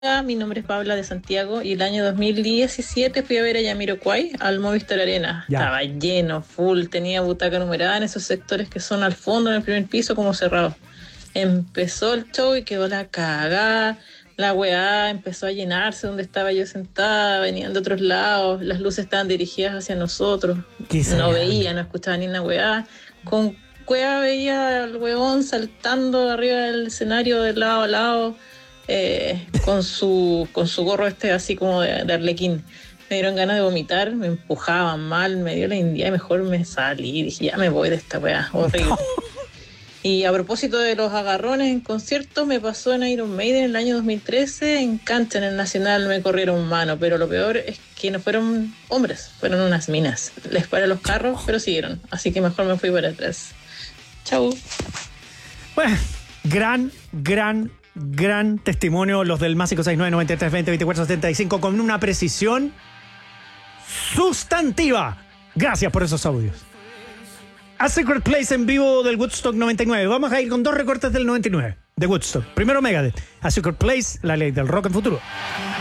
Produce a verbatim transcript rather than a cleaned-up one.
Mi nombre es Paula de Santiago y el año dos mil diecisiete fui a ver a Jamiroquai al Movistar Arena. Ya. Estaba lleno, full, tenía butaca numerada en esos sectores que son al fondo, en el primer piso, como cerrados. Empezó el show y quedó la cagada. La weá empezó a llenarse donde estaba yo sentada, venían de otros lados, las luces estaban dirigidas hacia nosotros. No veía, no escuchaba ni una weá. Con weá veía al weón saltando arriba del escenario de lado a lado. Eh, con su con su gorro este así como de, de arlequín. Me dieron ganas de vomitar, me empujaban mal, me dio la india y mejor me salí. Dije, ya me voy de esta weá, horrible. Y a propósito de los agarrones en conciertos, me pasó en Iron Maiden en el año dos mil trece, en cancha en el Nacional me corrieron mano, pero lo peor es que no fueron hombres, fueron unas minas. Les paré los carros, pero siguieron, así que mejor me fui para atrás. Chau. Bueno, gran, gran Gran testimonio los del más cinco seis nueve, noventa y tres, veinte, veinticuatro, setenta y cinco con una precisión sustantiva. Gracias por esos audios. A Secret Place en vivo del Woodstock noventa y nueve. Vamos a ir con dos recortes del noventa y nueve de Woodstock. Primero Megadeth. A Secret Place, la ley del rock en futuro.